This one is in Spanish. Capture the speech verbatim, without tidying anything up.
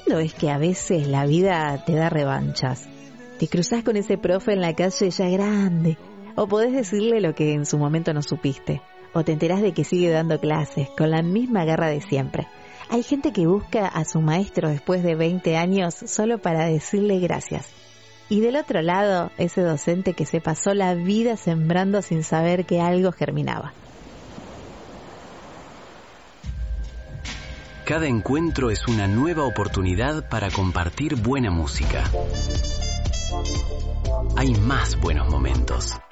lindo es que a veces la vida te da revanchas. Te cruzás con ese profe en la calle ya grande, o podés decirle lo que en su momento no supiste, o te enterás de que sigue dando clases con la misma garra de siempre. Hay gente que busca a su maestro después de veinte años solo para decirle gracias. Y del otro lado, ese docente que se pasó la vida sembrando sin saber que algo germinaba. Cada encuentro es una nueva oportunidad para compartir buena música. Hay más buenos momentos.